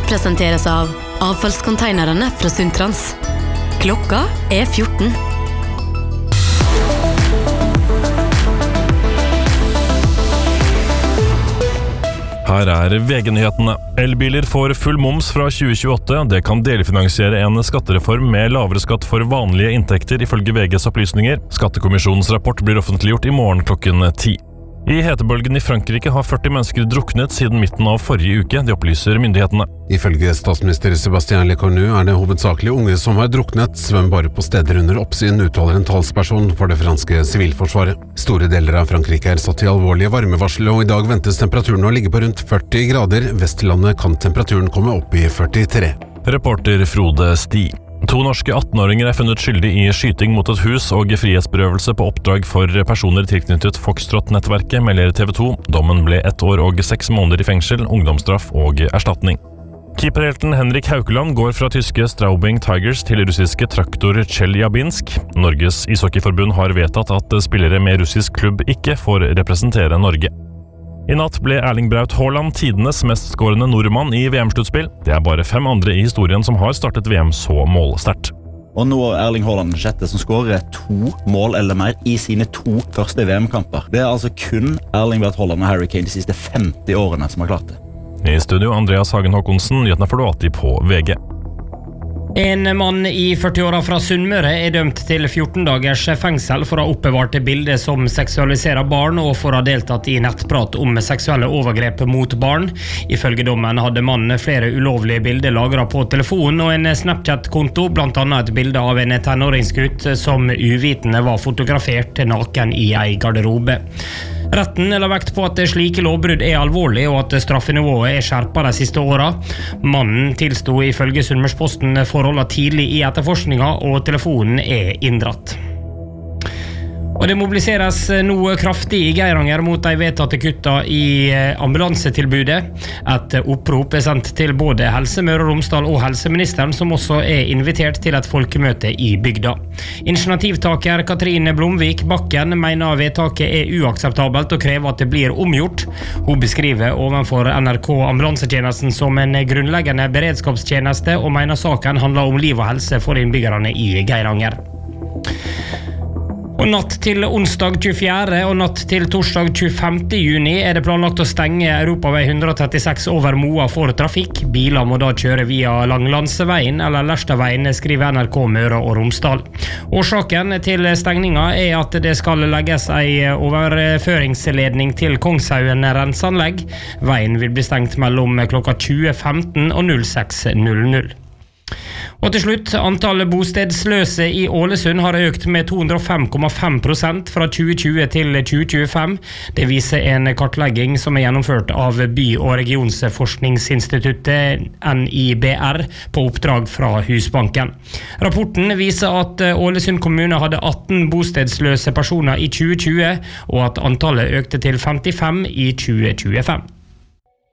presenteres av avfallskonteinerne fra Sundtrans. Klokka 14. Her VG-nyhetene. Elbiler får full moms fra 2028. Det kan delfinansiere en skattereform med lavere skatt for vanlige inntekter, ifølge VGs opplysninger. Skattekommisjonens rapport blir offentliggjort i morgen klokken 10. I hetebølgen i Frankrike har 40 mennesker druknet siden midten av forrige uke, det opplyser myndighetene. Ifølge statsminister Sébastien Lecornu det hovedsakelig unge som har druknet. Svøm bare på steder under oppsyn, uttaler en talsperson for det franske sivilforsvaret. Store deler av Frankrike satt i alvorlige varmevarsel, og i dag ventes temperaturen å ligge på rundt 40 grader. Vestlandet kan temperaturen komme opp i 43. Reporter Frode Sti. 2 norske 18-åringer funnet skyldig i skyting mot et hus og frihetsberøvelse på oppdrag for personer tilknyttet Foxtrot-nettverket, melder TV 2. Dommen ble 1 år og 6 måneder i fengsel, ungdomsstraff og erstatning. Keeperhelten Henrik Haukeland går fra tyske Straubing Tigers til russiske Traktor Chelyabinsk. Norges ishockeyforbund har vedtatt at spillere med russisk klubb ikke får representere Norge. I natt ble Erling Braut Haaland tidenes mest skårende nordmann i VM-sluttspill. Det bare 5 andre i historien som har startet VM så målsterkt. Og nå er Erling Haaland den sjette som skårer 2 mål eller mer i sine 2 første VM-kamper. Det altså kun Erling Braut Haaland og Harry Kane de siste 50 årene som har klart det. I studio Andreas Hagen Håkonsen, nyhetene får du alltid på VG. En mann i 40-åra fra Sunnmøre dømt til 14 dagers fengsel for å ha oppbevart bilder som seksualiserer barn og for å ha deltatt i nettprat om seksuelle overgrep mot barn. Ifølge dommen hadde mannen flere ulovlige bilder lagret på telefonen og en Snapchat-konto, blant annet et bilde av en tenåringsgutt som uvitende var fotografert naken i en garderobe. Retten la vekt på at slike lovbrudd alvorlig og at straffenivået skjerpet de siste åra. Mannen tilsto ifølge Sunnmørsposten forholdene tidlig i etterforskninga, og telefonen inndratt. Og det mobiliseres nå kraftig i Geiranger mot de vedtatte kutta i ambulansetilbudet. Et opprop sendt til både Helse Møre og Romsdal og helseministeren, som også invitert til et folkemøte i bygda. Initiativtaker Katrine Blomvik Bakken mener vedtaket uakseptabelt og krever at det blir omgjort. Hun beskriver ovenfor NRK ambulansetjenesten som en grunnleggende beredskapstjeneste og mener saken handler om liv og helse for innbyggerne i Geiranger. Og natt til onsdag 24. og natt til torsdag 25. juni det planlagt å stenge Europavei 136 over Moa for trafikk. Biler må da kjøre via Langlandsveien eller Lerstadveien, skriver NRK Møre og Romsdal. Årsaken til stengninga at det skal legges en overføringsledning til Kongshaugen renseanlegg. Veien vil bli stengt mellom klokka 20.15 og 06.00. Og til slutt, antallet bostedsløse i Ålesund har økt med 205,5% fra 2020 til 2025. Det viser en kartlegging som gjennomført av By- og regionsforskningsinstituttet NIBR på oppdrag fra Husbanken. Rapporten viser at Ålesund kommune hadde 18 bostedsløse personer i 2020, og at antallet økte til 55 i 2025.